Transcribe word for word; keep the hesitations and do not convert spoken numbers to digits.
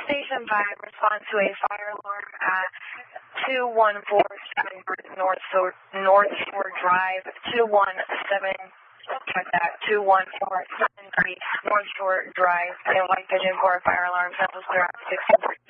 Station five, respond to a fire alarm at two one four seven North Shore, North Shore Drive, two one seven, check that, two one four seven three North Shore Drive, and White Pigeon for a fire alarm, Central Clear out sixteen.